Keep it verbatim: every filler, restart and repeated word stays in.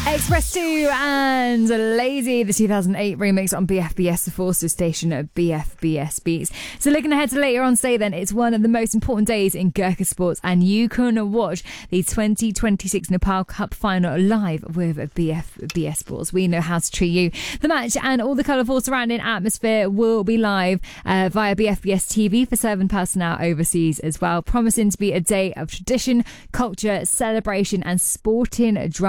Express two and Lazy, the two thousand eight remix on B F B S, the Forster station of B F B S Beats. So looking ahead to later on today then, it's one of the most important days in Gurkha sports and you can watch the twenty twenty-six Nepal Cup final live with B F B S Sports. We know how to treat you. The match and all the colourful surrounding atmosphere will be live uh, via B F B S T V for serving personnel overseas as well, promising to be a day of tradition, culture, celebration and sporting drama.